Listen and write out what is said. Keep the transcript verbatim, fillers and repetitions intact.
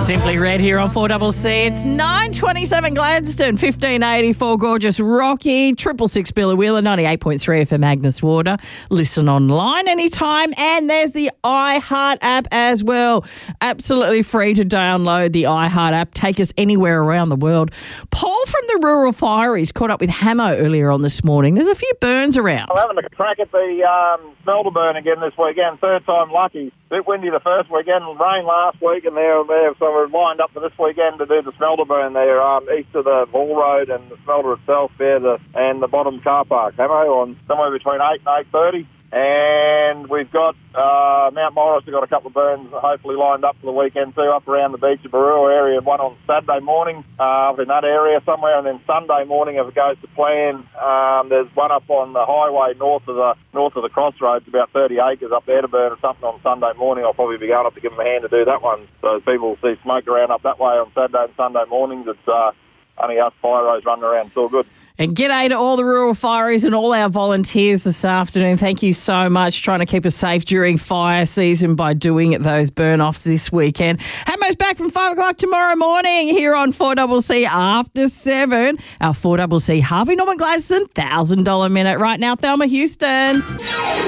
Simply Red here on four C C. It's nine twenty-seven Gladstone, fifteen eighty-four Gorgeous Rocky, triple six Billawheeler, ninety-eight point three F M Agnes Water. Listen online anytime, and there's the iHeart app as well. Absolutely free to download the iHeart app. Take us anywhere around the world. Paul from the Rural Fireys caught up with Hamo earlier on this morning. There's a few burns around. I'm having a crack at the um, smelter burn again this weekend. Third time lucky. Bit windy the first weekend, rain last week, and they're there, so we're lined up for this weekend to do the smelter burn there, um, east of the Hall Road and the smelter itself there, the, and the bottom car park, Hamo, on somewhere between eight and eight thirty. And we've got uh, Mount Morris, we've got a couple of burns hopefully lined up for the weekend too, up around the beach of Barua area, one on Saturday morning uh, in that area somewhere, and then Sunday morning if it goes to plan, um, there's one up on the highway north of the north of the crossroads, about thirty acres up there to burn or something on Sunday morning. I'll probably be going up to give them a hand to do that one. So people see smoke around up that way on Saturday and Sunday mornings. It's uh, only us pyros running around. It's all good. And g'day to all the Rural Fireys and all our volunteers this afternoon. Thank you so much trying to keep us safe during fire season by doing those burn-offs this weekend. Hamo's back from five o'clock tomorrow morning here on four C C after seven. Our four C C Harvey Norman Gladstone one thousand dollars minute right now, Thelma Houston.